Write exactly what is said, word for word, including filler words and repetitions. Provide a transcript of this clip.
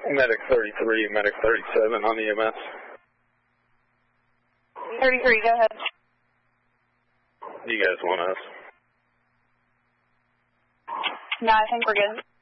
Medic thirty-three, Medic thirty-seven on E M S. thirty-three, go ahead. You guys want us? No, I think we're good.